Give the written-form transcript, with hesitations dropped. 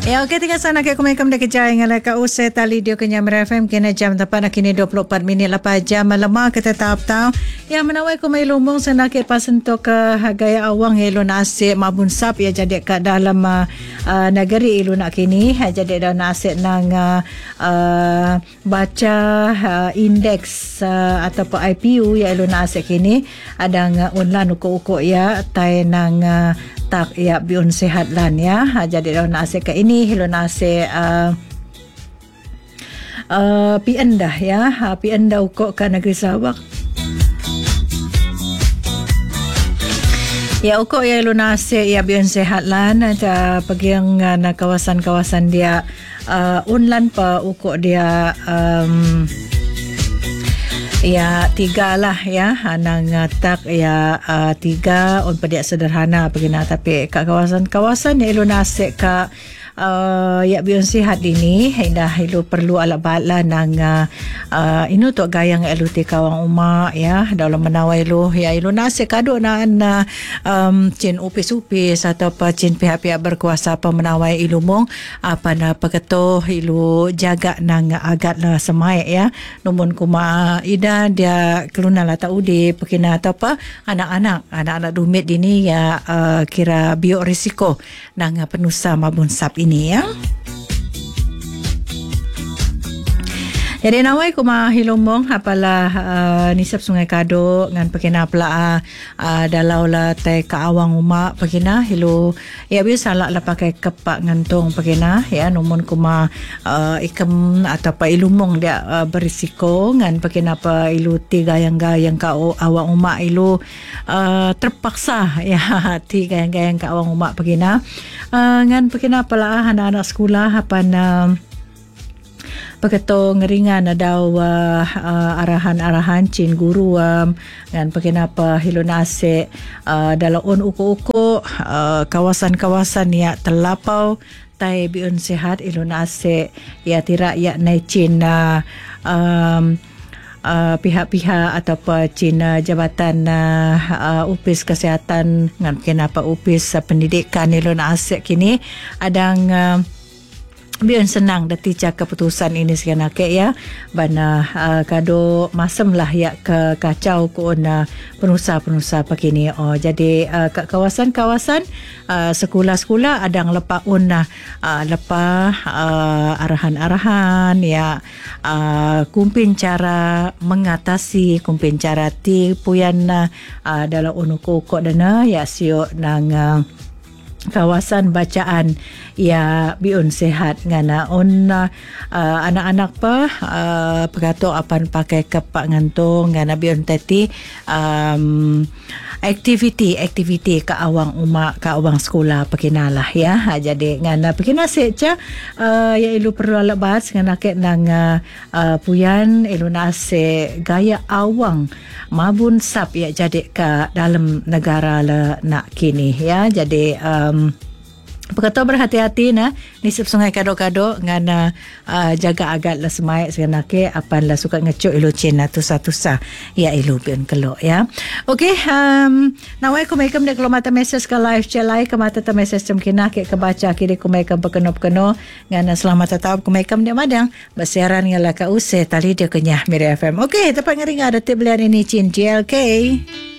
Ya, okey, tinggal sana kaya kumikam dah kejaya ngalah ka usai tali dia kenya FM kena jam tepat nak kini 24 minit lepas jam malam kita tahap tahu. Ya, menawai ko may lumong sa nakit pasentok ke gaya awang ilo nasib mabun sap ya jadi kat dalam negeri ilo nak kini jadi dah nasib nang baca indeks ataupun IPU ya ilo nasib kini ada online uko-uko ya tai nang tak ya biun sehat lan ya jadi dah nasib ke ini hilo nasib PN dah ya PN dah uko ke negeri Sarawak. Ya uko ya lunase ya bion sehat lan pergi na kawasan-kawasan dia unlan pa uko dia ya 3 lah ya nang tak ya 3 on pedia sederhana begina tapi kat kawasan-kawasan ya lunase ka ya bion sihat ini dah ilu perlu ala bala nang inu tok gayang ilu ti kawang uma ya dalam menawai ilu ya ilu nasi kado na cin upis-upis atau pa cin pihak-pihak berkuasa pa menawai ilu mong apa na paketo ilu jaga nang agat la semai ya numun kuma ida dia keluna la ta udi pekina atau pa anak-anak dumit ini ya kira bio risiko nang penusa mabun sap ini ya. Jadi nawai ko mahilomong apalah nisap Sungai Kado ngan pekina pala dalau la tai kaawang uma pekina hilu ya biasa la pakai kepak ngantong pekina ya numun kuma ikam atau pa ilumong dia berisiko ngan pekina pa ilu ti gayang-gayang ka awang uma ilu terpaksa ya ti gayang-gayang ka awang uma pekina ngan pekina pala anak-anak sekolah apan paketo ngeringan daw arahan-arahan cin guru ngan pakinapa hilonase dalaon uko-uko kawasan-kawasan ya terlapau tai biun sehat ilonase ya tira ya nai cin pihak-pihak atau cin jabatan upis kesihatan ngan kenapa upis pendidikan ilonase kini adang biar senang dati cak keputusan ini sekian ke ya bana kado masem lah ya ke kacau ko na penusa-penusa pakini jadi kat kawasan-kawasan sekolah-sekolah adang lepa lepa arahan-arahan ya kumpin cara mengatasi kumpin cara ti puyan dalam unuko ko dana ya sio nang kawasan bacaan ya biun sehat ngana anak-anak pa perkato apan pakai kepak ngantong ngana biun tati aktiviti ka awang uma ka awang sekolah pekinalah ya jadi ngana pekina seca ya ilu perlu lebat ngana ke nang puyan ilu nase gaya awang mabun sap ya jadi ka dalam negara la nak kini ya jadi perkata berhati-hati na nisip Sungai Kado-Kado ngana jaga agat la semai seganake apan la suka ngecuk ilu cina tusa-tusa ya ilu pion kelo ya. Okey nawai ko mekam dek lo mata message ka live chelai ka mata ta message jam kina ke kebaca kiri ko mekam pekeno-pekeno ngana selamat tetap ko mekam dia madang bersiaran ngala ka use tali dia kenyah Miri FM. Okey tepat ngeringa ada tibelian ini cin GLK.